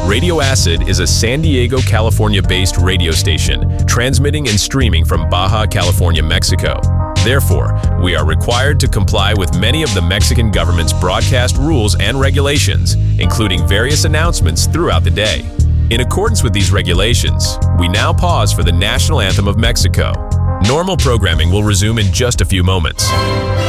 Radio Acid is a San Diego, California-based radio station, transmitting and streaming from Baja California, Mexico. Therefore, we are required to comply with many of the Mexican government's broadcast rules and regulations, including various announcements throughout the day. In accordance with these regulations, we now pause for the National Anthem of Mexico. Normal programming will resume in just a few moments.